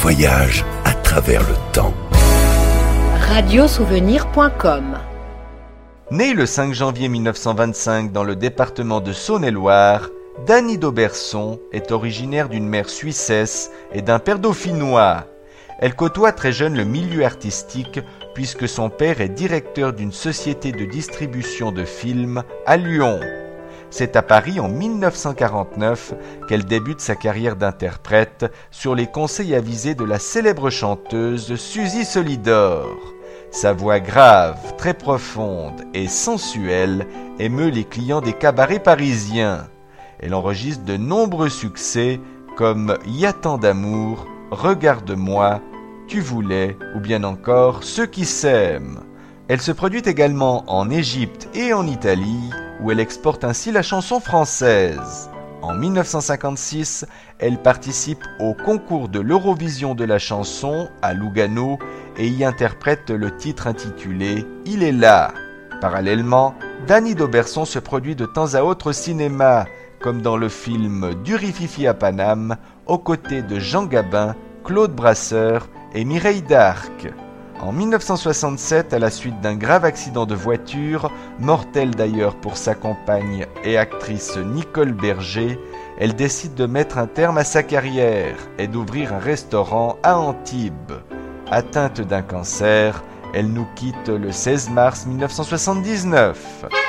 voyage à travers le temps. Radiosouvenir.com. Né le 5 janvier 1925 dans le département de Saône-et-Loire, Dany d'Auberson est originaire d'une mère suissesse et d'un père dauphinois. Elle côtoie très jeune le milieu artistique puisque son père est directeur d'une société de distribution de films à Lyon. C'est à Paris en 1949 qu'elle débute sa carrière d'interprète sur les conseils avisés de la célèbre chanteuse Suzy Solidor. Sa voix grave, très profonde et sensuelle émeut les clients des cabarets parisiens. Elle enregistre de nombreux succès comme Y a tant d'amour, Regarde-moi, Tu voulais ou bien encore Ceux qui s'aiment. Elle se produit également en Égypte et en Italie où elle exporte ainsi la chanson française. En 1956, elle participe au concours de l'Eurovision de la chanson à Lugano et y interprète le titre intitulé « Il est là ». Parallèlement, Dany d'Auberson se produit de temps à autre au cinéma, comme dans le film Du Rififi à Paname, aux côtés de Jean Gabin, Claude Brasseur et Mireille d'Arc. En 1967, à la suite d'un grave accident de voiture, mortel d'ailleurs pour sa compagne et actrice Nicole Berger, elle décide de mettre un terme à sa carrière et d'ouvrir un restaurant à Antibes. Atteinte d'un cancer, elle nous quitte le 16 mars 1979.